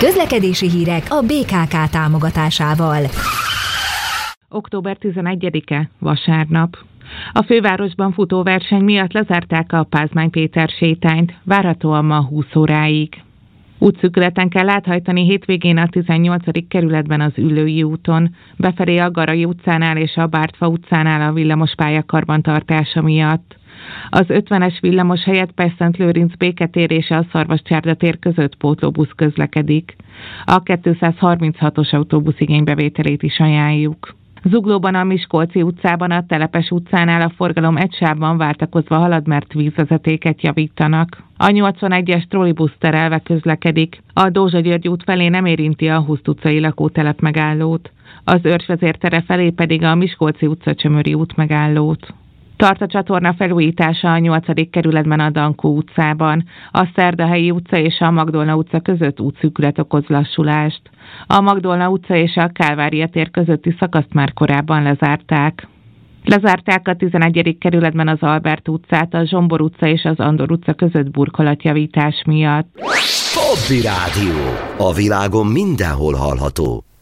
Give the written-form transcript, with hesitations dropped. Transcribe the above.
Közlekedési hírek a BKK támogatásával. Október 11-e, vasárnap. A fővárosban futó verseny miatt lezárták a Pázmány Péter sétányt, várhatóan ma 20 óráig. Útszűkületen kell áthajtani hétvégén a 18. kerületben az Üllői úton, befelé a Garai utcánál és a Bártfa utcánál a villamospálya karbantartása miatt. Az 50-es villamos helyett Pest-Szent-Lőrinc Béketér és a Szarvascsárda tér között pótlóbusz közlekedik. A 236-os autóbusz igénybevételét is ajánljuk. Zuglóban a Miskolci utcában a Telepes utcánál a forgalom egy sávban váltakozva halad, mert vízvezetéket javítanak. A 81-es trollibusz terelve közlekedik. A Dózsa György út felé nem érinti a Huszt utcai lakótelep megállót. Az Őrsvezér tere felé pedig a Miskolci utca Csömöri út megállót. Tart a csatorna felújítása a 8. kerületben a Dankó utcában. A Szerdahelyi utca és a Magdolna utca között útszűkület okoz lassulást. A Magdolna utca és a Kálvária tér közötti szakaszt már korábban lezárták. Lezárták a 11. kerületben az Albert utcát, a Zsombor utca és az Andor utca között burkolatjavítás miatt. Hobby Rádió. A világon mindenhol hallható.